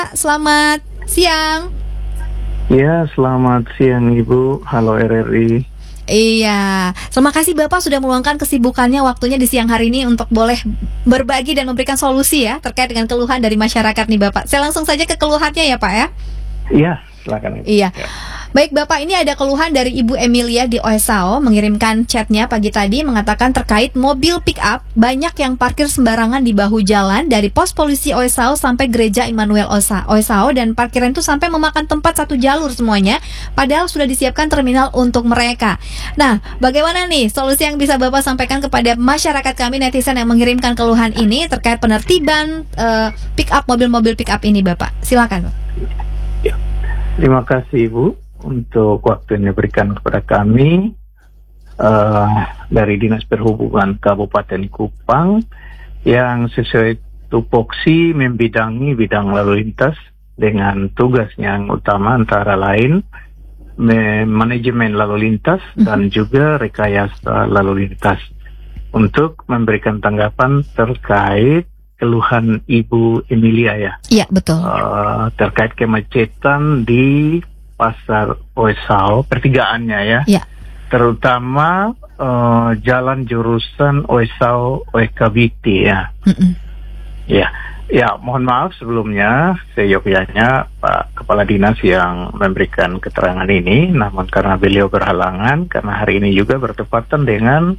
Selamat siang. Ya, selamat siang Ibu. Halo RRI. Iya, terima kasih Bapak sudah meluangkan kesibukannya waktunya di siang hari ini untuk boleh berbagi dan memberikan solusi ya terkait dengan keluhan dari masyarakat nih Bapak. Saya langsung saja ke keluhannya ya Pak ya. Iya, silakan Ibu. Iya. Ya. Baik Bapak, ini ada keluhan dari Ibu Emilia di Oesao mengirimkan chatnya pagi tadi mengatakan terkait mobil pick up banyak yang parkir sembarangan di bahu jalan dari pos polisi Oesao sampai gereja Immanuel Oesao, dan parkiran itu sampai memakan tempat satu jalur semuanya padahal sudah disiapkan terminal untuk mereka. Nah, bagaimana nih solusi yang bisa Bapak sampaikan kepada masyarakat kami netizen yang mengirimkan keluhan ini terkait penertiban pick up mobil-mobil pick up ini Bapak? Silakan Pak. Ya. Terima kasih Ibu untuk waktu yang diberikan kepada kami dari Dinas Perhubungan Kabupaten Kupang yang sesuai tupoksi membidangi bidang lalu lintas dengan tugas yang utama antara lain manajemen lalu lintas dan juga rekayasa lalu lintas untuk memberikan tanggapan terkait keluhan Ibu Emilia ya. Iya, betul. Terkait kemacetan di Pasar Oesao, pertigaannya ya. Iya. Terutama jalan jurusan Oesao Oekabiti ya. Ya. Ya, mohon maaf sebelumnya seyogyanya Pak Kepala Dinas yang memberikan keterangan ini, namun karena beliau berhalangan karena hari ini juga bertepatan dengan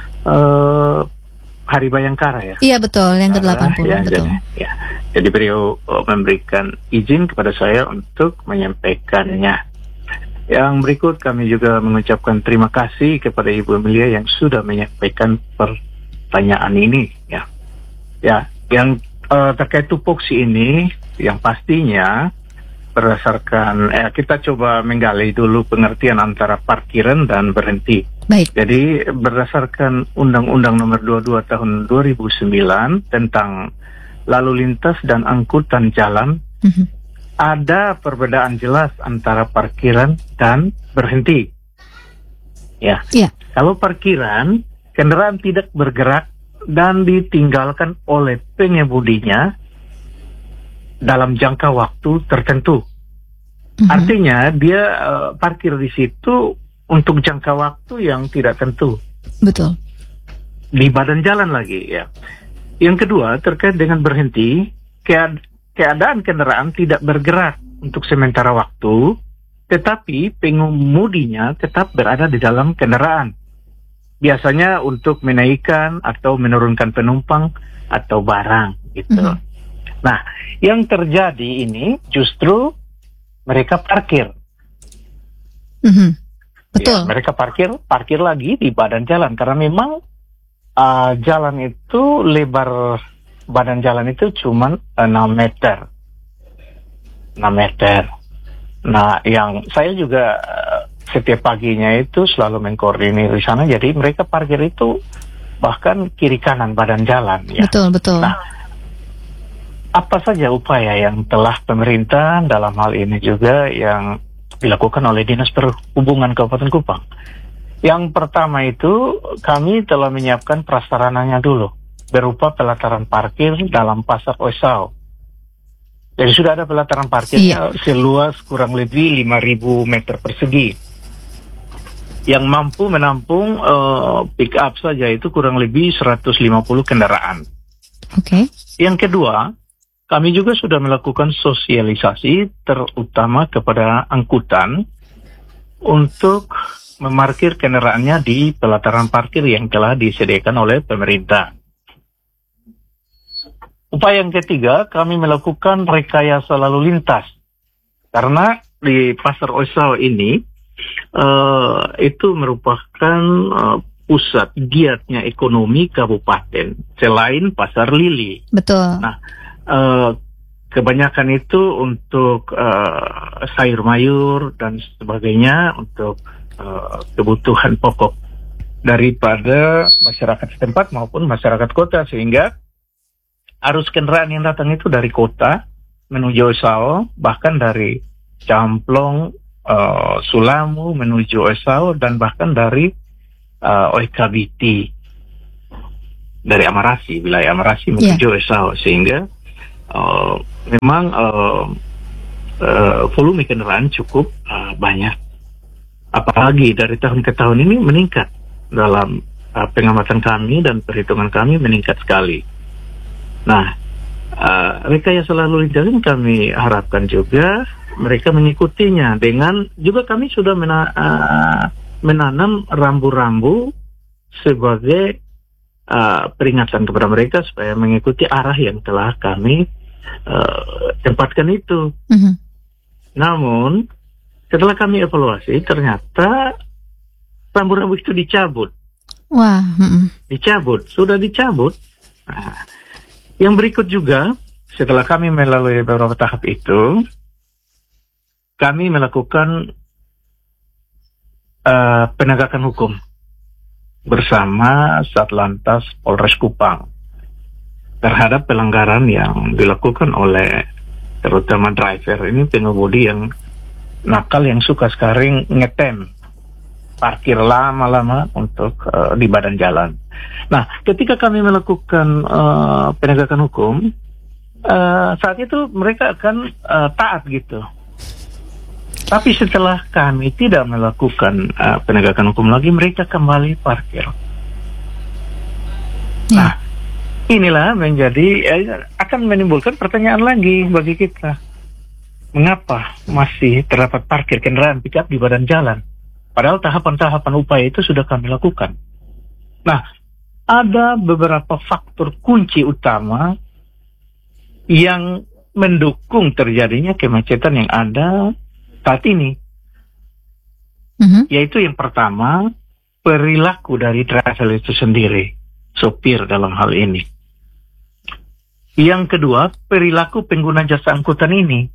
Hari Bayangkara ya. Iya betul, yang ke-80 ya, betul. Jadi beliau memberikan izin kepada saya untuk menyampaikannya. Yang berikut kami juga mengucapkan terima kasih kepada Ibu Emilia yang sudah menyampaikan pertanyaan ini ya. Ya, yang terkait tupoksi ini yang pastinya berdasarkan kita coba menggali dulu pengertian antara parkiran dan berhenti. Baik. Jadi berdasarkan Undang-Undang Nomor 22 Tahun 2009 tentang lalu lintas dan angkutan jalan, ada perbedaan jelas antara parkiran dan berhenti. Ya. Yeah. Kalau parkiran, kendaraan tidak bergerak dan ditinggalkan oleh pengemudinya dalam jangka waktu tertentu. Artinya dia parkir di situ untuk jangka waktu yang tidak tentu. Betul. Di badan jalan lagi ya. Yang kedua terkait dengan berhenti, keadaan kendaraan tidak bergerak untuk sementara waktu, tetapi pengemudinya tetap berada di dalam kendaraan. Biasanya untuk menaikkan atau menurunkan penumpang atau barang gitu. Nah, yang terjadi ini justru mereka parkir. Betul. Ya, mereka parkir lagi di badan jalan karena memang jalan itu lebar badan jalan itu cuma 6 meter. 6 meter. Nah, yang saya juga setiap paginya itu selalu mengkoordinir di sana, jadi mereka parkir itu bahkan kiri kanan badan jalan ya. Betul. Nah, apa saja upaya yang telah pemerintah dalam hal ini juga yang dilakukan oleh Dinas Perhubungan Kabupaten Kupang? Yang pertama itu kami telah menyiapkan prasarananya dulu berupa pelataran parkir dalam Pasar Oesao. Jadi sudah ada pelataran parkirnya seluas kurang lebih 5.000 meter persegi yang mampu menampung pick up saja itu kurang lebih 150 kendaraan. Oke. Yang kedua, kami juga sudah melakukan sosialisasi terutama kepada angkutan untuk memarkir kendaraannya di pelataran parkir yang telah disediakan oleh pemerintah. Upaya yang ketiga, kami melakukan rekayasa lalu lintas. Karena di Pasar Oesao ini itu merupakan pusat giatnya ekonomi kabupaten selain Pasar Lili. Betul. Nah, kebanyakan itu untuk sayur mayur dan sebagainya untuk kebutuhan pokok daripada masyarakat setempat maupun masyarakat kota, sehingga arus kendaraan yang datang itu dari kota menuju Oesao, bahkan dari Camplong, Sulamu menuju Oesao, dan bahkan dari Oekabiti, dari Amarasi, wilayah Amarasi menuju Oesao, sehingga memang volume kendaraan cukup banyak. Apalagi dari tahun ke tahun ini meningkat. Dalam pengamatan kami dan perhitungan kami meningkat sekali. Nah, rekayasa lalu lintas ini kami harapkan juga mereka mengikutinya dengan juga kami sudah menanam rambu-rambu sebagai peringatan kepada mereka supaya mengikuti arah yang telah kami tempatkan itu. Namun setelah kami evaluasi ternyata rambu-rambu itu dicabut. Wah, Sudah dicabut. Nah, yang berikut juga setelah kami melalui beberapa tahap itu, kami melakukan penegakan hukum bersama Satlantas Polres Kupang terhadap pelanggaran yang dilakukan oleh terutama driver ini, pengemudi yang nakal yang suka sekarang ngetem, parkir lama-lama untuk di badan jalan. Nah, ketika kami melakukan penegakan hukum, saat itu mereka akan taat gitu. Tapi setelah kami tidak melakukan penegakan hukum lagi, mereka kembali parkir. Nah, inilah menjadi akan menimbulkan pertanyaan lagi bagi kita. Mengapa masih terdapat parkir kendaraan pickup di badan jalan? Padahal tahapan-tahapan upaya itu sudah kami lakukan. Nah, ada beberapa faktor kunci utama yang mendukung terjadinya kemacetan yang ada saat ini. Yaitu yang pertama, perilaku dari driver itu sendiri, sopir dalam hal ini. Yang kedua, perilaku pengguna jasa angkutan ini.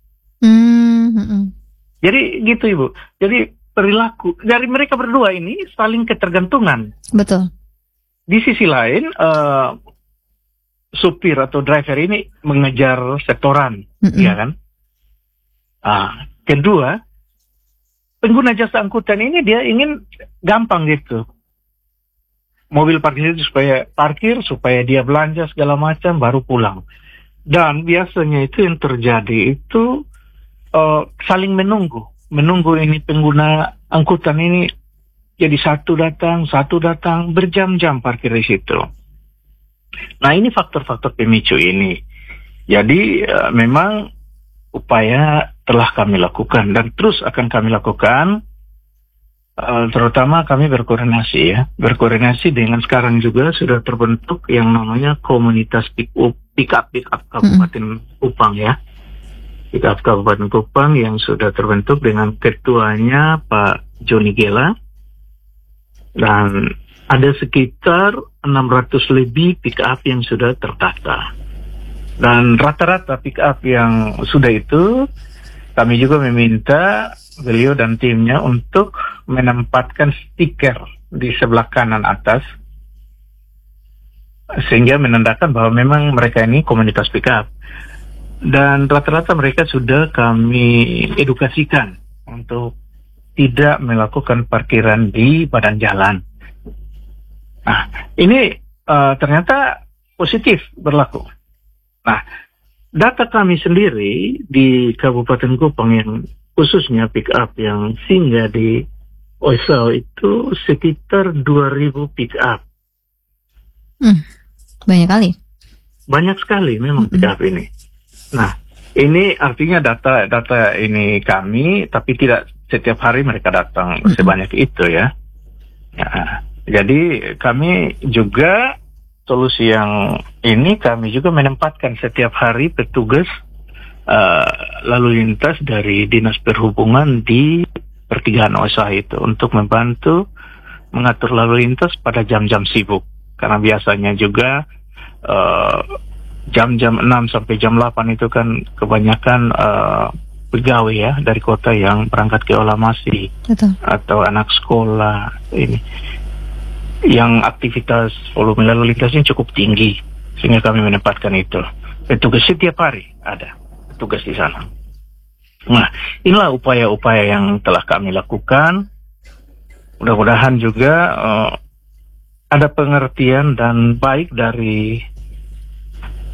Jadi gitu Ibu. Jadi perilaku dari mereka berdua ini saling ketergantungan. Betul. Di sisi lain, supir atau driver ini mengejar setoran, ya kan? Kedua, pengguna jasa angkutan ini dia ingin gampang gitu. Mobil parkir itu supaya parkir, supaya dia belanja segala macam, baru pulang. Dan biasanya itu yang terjadi itu saling menunggu ini pengguna angkutan ini jadi satu datang berjam-jam parkir di situ. Nah, ini faktor-faktor pemicu ini. Jadi memang upaya telah kami lakukan dan terus akan kami lakukan, terutama kami berkoordinasi dengan sekarang juga sudah terbentuk yang namanya komunitas pick up Kabupaten Kupang ya. Kabupaten Kupang yang sudah terbentuk dengan ketuanya Pak Joni Gela, dan ada sekitar 600 lebih pick up yang sudah terdata. Dan rata-rata pick up yang sudah itu kami juga meminta beliau dan timnya untuk menempatkan stiker di sebelah kanan atas sehingga menandakan bahwa memang mereka ini komunitas pick up. Dan rata-rata mereka sudah kami edukasikan untuk tidak melakukan parkiran di badan jalan. Nah, ini ternyata positif berlaku. Nah, data kami sendiri di Kabupaten Kupang yang khususnya pick up yang singgah di Oesau itu sekitar 2.000 pick up. Banyak kali. Banyak sekali memang pick up ini. Nah, ini artinya data ini kami, tapi tidak setiap hari mereka datang sebanyak itu ya. Jadi kami juga solusi yang ini kami juga menempatkan setiap hari petugas lalu lintas dari Dinas Perhubungan di pertigaan Oesau itu untuk membantu mengatur lalu lintas pada jam-jam sibuk. Karena biasanya juga jam-jam 6 sampai jam 8 itu kan kebanyakan pegawai ya dari kota yang berangkat ke Olamasi. Betul. Atau anak sekolah ini yang aktivitas volume lalu lintasnya cukup tinggi sehingga kami menempatkan itu. Petugas setiap hari ada petugas di sana. Nah, inilah upaya-upaya yang telah kami lakukan. Mudah-mudahan juga ada pengertian dan baik dari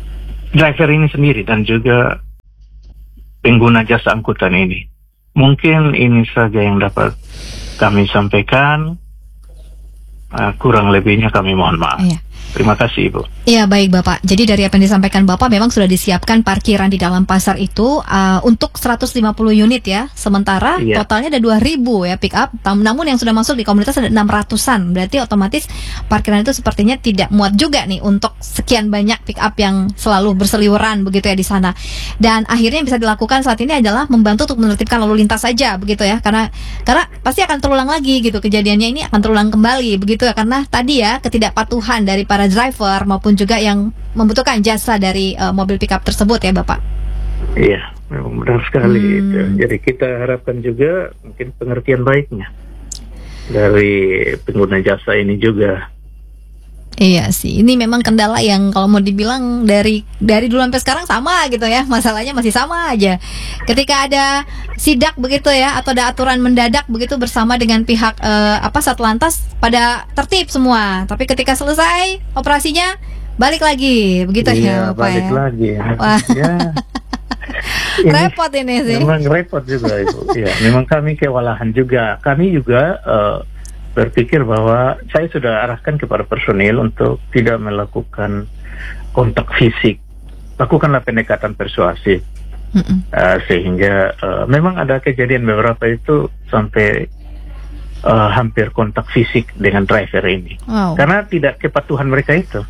driver ini sendiri dan juga pengguna jasa angkutan ini. Mungkin ini saja yang dapat kami sampaikan. Kurang lebihnya kami mohon maaf. Iya. Terima kasih, Ibu. Iya, baik Bapak. Jadi dari apa yang disampaikan Bapak, memang sudah disiapkan parkiran di dalam pasar itu untuk 150 unit ya. Sementara totalnya ada 2.000 ya pick up. Namun yang sudah masuk di komunitas ada 600-an. Berarti otomatis parkiran itu sepertinya tidak muat juga nih untuk sekian banyak pick up yang selalu berseliweran begitu ya di sana. Dan akhirnya yang bisa dilakukan saat ini adalah membantu untuk menertibkan lalu lintas saja begitu ya. Karena pasti akan terulang lagi gitu, kejadiannya ini akan terulang kembali begitu ya, karena tadi ya ketidakpatuhan dari para driver maupun juga yang membutuhkan jasa dari mobil pickup tersebut ya Bapak. Iya, memang benar sekali itu. Jadi kita harapkan juga mungkin pengertian baiknya dari pengguna jasa ini juga. Iya sih, ini memang kendala yang kalau mau dibilang dari dulu sampai sekarang sama gitu ya, masalahnya masih sama aja. Ketika ada sidak begitu ya, atau ada aturan mendadak begitu bersama dengan pihak Satlantas, pada tertib semua. Tapi ketika selesai operasinya balik lagi, begitu ya Bapak balik ya. Lagi. Wah. Ya. Repot ini sih. Memang repot juga itu. Ya, memang kami kewalahan juga. Kami juga berpikir bahwa saya sudah arahkan kepada personil untuk tidak melakukan kontak fisik, lakukanlah pendekatan persuasif. Sehingga memang ada kejadian beberapa itu sampai hampir kontak fisik dengan driver ini. Wow. Karena tidak kepatuhan mereka itu.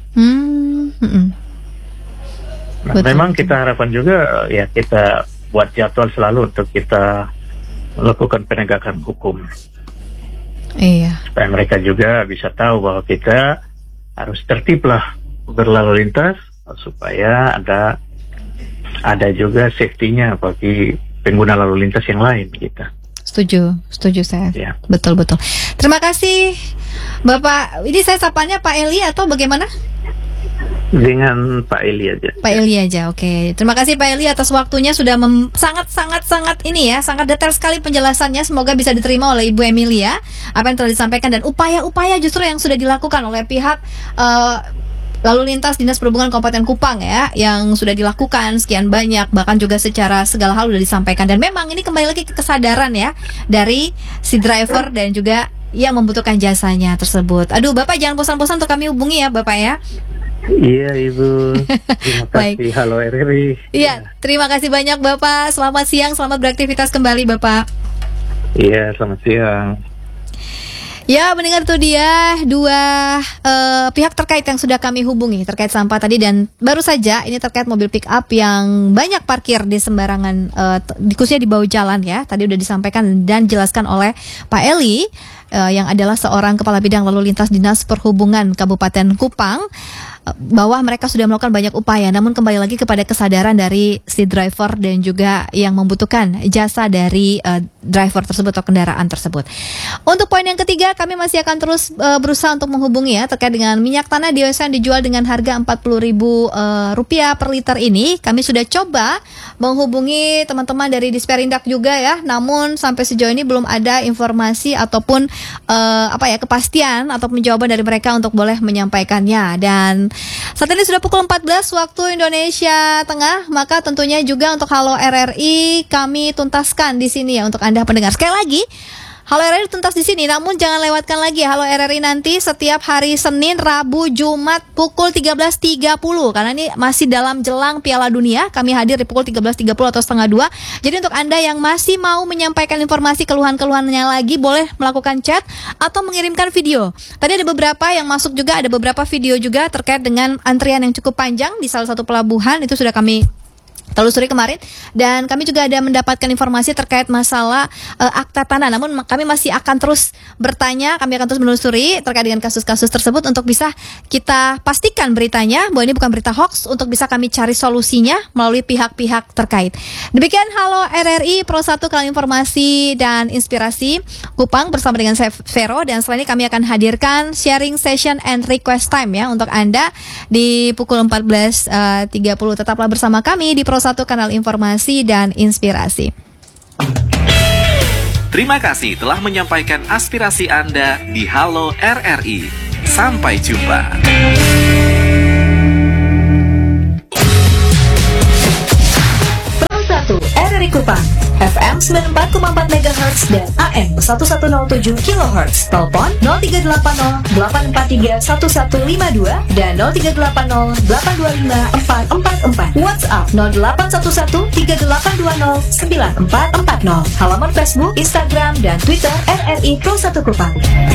Nah, Betul. memang kita harapkan juga ya kita buat jadwal selalu untuk kita melakukan penegakan hukum. Iya. Supaya mereka juga bisa tahu bahwa kita harus tertib lah berlalu lintas, supaya ada juga safety-nya bagi pengguna lalu lintas yang lain kita. Setuju saya. Ya. Betul. Terima kasih Bapak. Ini saya sapanya Pak Eli atau bagaimana? Dengan Pak Eli aja. Pak Eli aja, oke. Terima kasih Pak Eli atas waktunya, sudah sangat ini ya, sangat detail sekali penjelasannya. Semoga bisa diterima oleh Ibu Emilia apa yang telah disampaikan dan upaya-upaya justru yang sudah dilakukan oleh pihak lalu lintas Dinas Perhubungan Kabupaten Kupang ya, yang sudah dilakukan sekian banyak, bahkan juga secara segala hal sudah disampaikan. Dan memang ini kembali lagi ke kesadaran ya dari si driver dan juga yang membutuhkan jasanya tersebut. Aduh, Bapak jangan bosan-bosan untuk kami hubungi ya Bapak ya. Iya Ibu. Terima kasih. Halo RRI. Iya, terima kasih banyak Bapak. Selamat siang, selamat beraktivitas kembali Bapak. Iya, selamat siang. Ya, mendengar tuh dia dua pihak terkait yang sudah kami hubungi terkait sampah tadi, dan baru saja ini terkait mobil pick up yang banyak parkir di sembarangan, khususnya di bahu jalan ya. Tadi udah disampaikan dan jelaskan oleh Pak Eli yang adalah seorang kepala bidang lalu lintas Dinas Perhubungan Kabupaten Kupang, bahwa mereka sudah melakukan banyak upaya, namun kembali lagi kepada kesadaran dari si driver dan juga yang membutuhkan jasa dari driver tersebut atau kendaraan tersebut. Untuk poin yang ketiga, kami masih akan terus berusaha untuk menghubungi ya terkait dengan minyak tanah di OSA yang dijual dengan harga Rp40.000 per liter ini. Kami sudah coba menghubungi teman-teman dari Disperindak juga ya, namun sampai sejauh ini belum ada informasi ataupun kepastian ataupun jawaban dari mereka untuk boleh menyampaikannya. Dan saat ini sudah pukul 14 waktu Indonesia Tengah, maka tentunya juga untuk Halo RRI kami tuntaskan di sini ya untuk Anda pendengar. Sekali lagi, Halo RRI tuntas di sini, namun jangan lewatkan lagi Halo RRI nanti setiap hari Senin, Rabu, Jumat pukul 13.30 karena ini masih dalam jelang Piala Dunia. Kami hadir di pukul 13.30 atau setengah 2. Jadi untuk Anda yang masih mau menyampaikan informasi keluhan-keluhannya lagi, boleh melakukan chat atau mengirimkan video. Tadi ada beberapa yang masuk juga, ada beberapa video juga terkait dengan antrian yang cukup panjang di salah satu pelabuhan, itu sudah kami telusuri kemarin, dan kami juga ada mendapatkan informasi terkait masalah akta tanah. Namun kami masih akan terus bertanya, kami akan terus menelusuri terkait dengan kasus-kasus tersebut untuk bisa kita pastikan beritanya bahwa ini bukan berita hoax, untuk bisa kami cari solusinya melalui pihak-pihak terkait. Demikian Halo RRI Pro 1 Kanal Informasi dan Inspirasi Kupang bersama dengan saya Vero, dan setelah ini kami akan hadirkan sharing session and request time ya untuk Anda di pukul 14.30. Tetaplah bersama kami di Pro 1 Kanal Informasi dan Inspirasi. Terima kasih telah menyampaikan aspirasi Anda di Halo RRI. Sampai jumpa. dari Kupang, FM 94,4 MHz dan AM 1107 kHz. Telepon 0380 843 1152 dan 0380 825 444. WhatsApp 0811 3820 9440. Halaman Facebook, Instagram, dan Twitter RRI Pro 1 Kupang.